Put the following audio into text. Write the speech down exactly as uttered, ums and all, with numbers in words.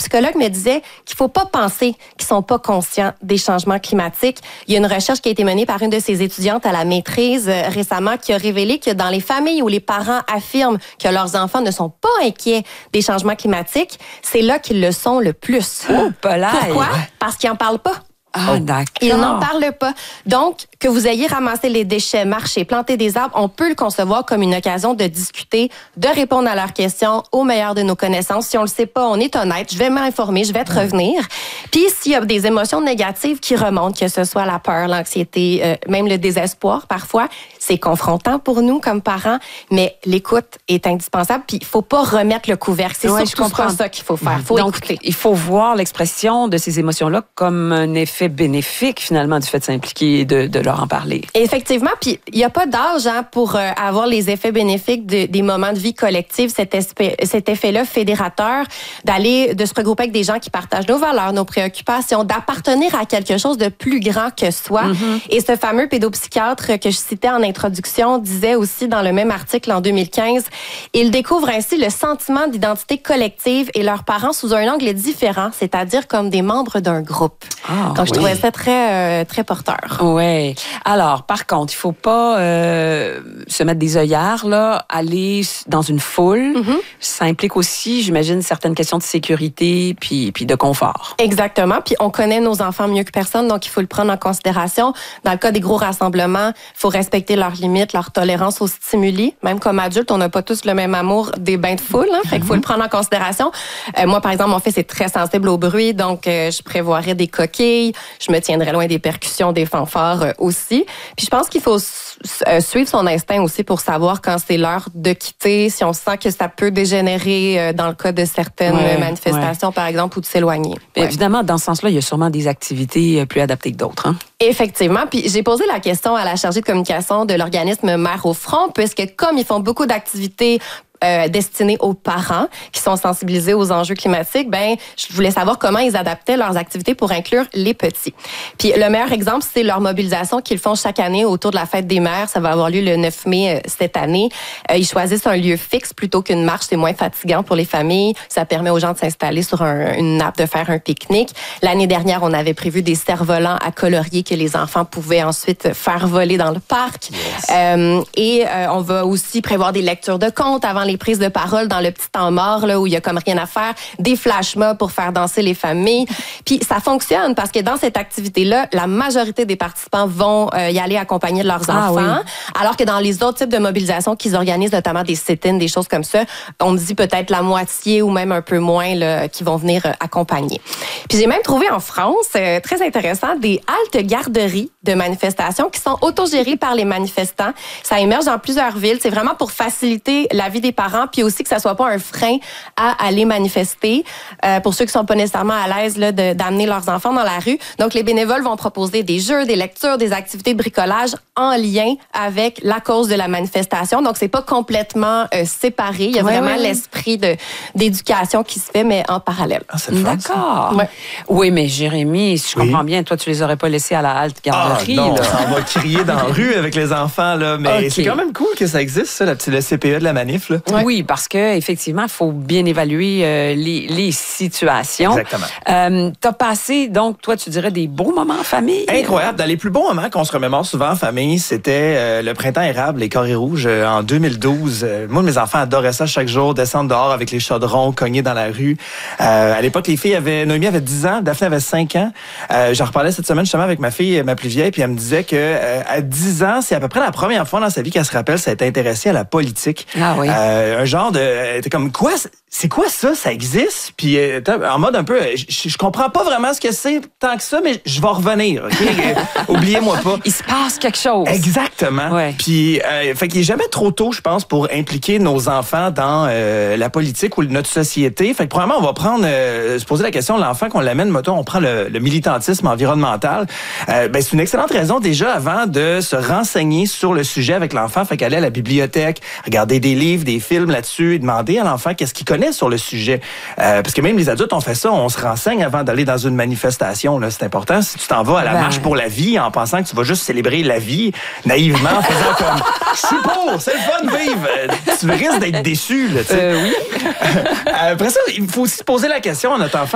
psychologue me disait qu'il faut pas penser qu'ils sont pas conscients des changements climatiques. Il y a une recherche qui a été menée par une de ses étudiantes à la maîtrise euh, récemment qui a révélé que dans les familles où les parents affirment que leurs enfants ne sont pas inquiets des changements climatiques, c'est là qu'ils le sont le plus. Oh, polaille. Pourquoi? Parce qu'ils en parlent pas. Ah, oh, d'accord. Ils n'en parlent pas. Donc, que vous ayez ramassé les déchets, marché, planté des arbres, on peut le concevoir comme une occasion de discuter, de répondre à leurs questions au meilleur de nos connaissances. Si on le sait pas, on est honnête. Je vais m'informer, je vais te revenir. Puis, s'il y a des émotions négatives qui remontent, que ce soit la peur, l'anxiété, euh, même le désespoir, parfois, c'est confrontant pour nous comme parents, mais l'écoute est indispensable. Puis, il faut pas remettre le couvercle. C'est ouais, surtout pas ça qu'il faut faire. Faut Donc, écouter. Il faut voir l'expression de ces émotions-là comme un effet bénéfique, finalement, du fait de s'impliquer et de, de leur en parler. Effectivement, puis il n'y a pas d'âge hein, pour euh, avoir les effets bénéfiques de, des moments de vie collective, cet, espé- cet effet-là fédérateur, d'aller, de se regrouper avec des gens qui partagent nos valeurs, nos préoccupations, d'appartenir à quelque chose de plus grand que soi. Mm-hmm. Et ce fameux pédopsychiatre que je citais en introduction disait aussi dans le même article en deux mille quinze, il découvre ainsi le sentiment d'identité collective et leurs parents sous un angle différent, c'est-à-dire comme des membres d'un groupe. Ah, Donc, je oui. trouvais ça très, euh, très porteur. Oui. Alors, par contre, il faut pas euh, se mettre des œillères, là, aller dans une foule. Mm-hmm. Ça implique aussi, j'imagine, certaines questions de sécurité puis, puis de confort. Exactement. Puis on connaît nos enfants mieux que personne, donc il faut le prendre en considération. Dans le cas des gros rassemblements, il faut respecter leurs limites, leur tolérance aux stimuli. Même comme adulte, on n'a pas tous le même amour des bains de foule. Hein, fait qu'il faut le prendre en considération. Euh, moi, par exemple, mon fils est très sensible au bruit, donc euh, je prévoirais des coquilles. Je me tiendrais loin des percussions, des fanfares euh, aussi. Puis je pense qu'il faut euh, suivre son instinct aussi pour savoir quand c'est l'heure de quitter, si on sent que ça peut dégénérer euh, dans le cas de certaines ouais, manifestations, ouais. par exemple, ou de s'éloigner. Ouais. Évidemment, Évidemment, dans ce sens-là, il y a sûrement des activités plus adaptées que d'autres. Hein? Effectivement. Puis j'ai posé la question à la chargée de communication de l'organisme Mères au front, puisque comme ils font beaucoup d'activités Euh, destinés aux parents qui sont sensibilisés aux enjeux climatiques, ben je voulais savoir comment ils adaptaient leurs activités pour inclure les petits. Puis le meilleur exemple, c'est leur mobilisation qu'ils font chaque année autour de la fête des mères. Ça va avoir lieu le neuf mai euh, cette année. Euh, ils choisissent un lieu fixe plutôt qu'une marche. C'est moins fatigant pour les familles. Ça permet aux gens de s'installer sur un, une nappe, de faire un pique-nique. L'année dernière, on avait prévu des cerfs-volants à colorier que les enfants pouvaient ensuite faire voler dans le parc. Yes. Euh, et euh, on va aussi prévoir des lectures de contes avant les prises de parole dans le petit temps mort là où il y a comme rien à faire, des flash mobs pour faire danser les familles. Puis ça fonctionne parce que dans cette activité-là, la majorité des participants vont euh, y aller accompagner de leurs ah, enfants, oui. alors que dans les autres types de mobilisation qu'ils organisent, notamment des sit-ins, des choses comme ça, on dit peut-être la moitié ou même un peu moins là, qui vont venir euh, accompagner. Puis j'ai même trouvé en France, euh, très intéressant, des haltes garderies de manifestations qui sont autogérées par les manifestants. Ça émerge dans plusieurs villes. C'est vraiment pour faciliter la vie des parents, puis aussi que ça soit pas un frein à aller manifester euh, pour ceux qui sont pas nécessairement à l'aise là, de, d'amener leurs enfants dans la rue. Donc, les bénévoles vont proposer des jeux, des lectures, des activités de bricolage en lien avec la cause de la manifestation. Donc, c'est pas complètement euh, séparé. Il y a ouais, vraiment ouais. l'esprit de, d'éducation qui se fait, mais en parallèle. Ah, c'est D'accord. Ouais. Oui, mais Jérémy, si je comprends oui. bien, toi, tu les aurais pas laissés à la halte garderie. Ah, non, là. on va crier dans la rue avec les enfants, là. Mais okay. c'est quand même cool que ça existe, ça, la petite le C P E de la manif, là. Ouais. Oui, parce que effectivement, il faut bien évaluer euh, les, les situations. Exactement. Euh, t'as passé, donc, toi, tu dirais des beaux moments en famille? Incroyable. Dans les plus bons moments qu'on se remémore souvent en famille, c'était euh, le printemps érable, les carrés rouges, euh, en deux mille douze. Euh, moi, mes enfants adoraient ça chaque jour, descendre dehors avec les chaudrons, cogner dans la rue. Euh, à l'époque, les filles avaient... Noémie avait dix ans, Daphné avait cinq ans. Euh, j'en reparlais cette semaine justement avec ma fille, ma plus vieille, puis elle me disait que euh, à dix ans, c'est à peu près la première fois dans sa vie qu'elle se rappelle s'être intéressée à la politique. Ah oui. Euh, un genre de... Elle était comme, quoi? C'est quoi ça? Ça existe? Puis euh, en mode un peu, je, je comprends pas vraiment ce que c'est tant que ça, mais je vais revenir, OK? Oubliez-moi pas. Il se passe quelque chose. Exactement. Ouais. Puis, euh, fait qu'il est jamais trop tôt, je pense, pour impliquer nos enfants dans euh, la politique ou notre société. Fait que probablement, on va prendre, euh, se poser la question, l'enfant qu'on l'amène, mettons, on prend le, le militantisme environnemental. Euh, ben, c'est une excellente raison déjà avant de se renseigner sur le sujet avec l'enfant. Fait qu'aller à la bibliothèque, regarder des livres, des films là-dessus et demander à l'enfant qu'est-ce qu'il connaît sur le sujet. Euh, parce que même les adultes ont fait ça, on se renseigne avant d'aller dans une manifestation. Là, c'est important. Si tu t'en vas à la ben... marche pour la vie en pensant que tu vas juste célébrer la vie, naïvement, en faisant comme « Je suis pour, c'est le fun de vivre », tu risques d'être déçu. Là, euh, oui. Après ça, il faut aussi se poser la question à notre enfant.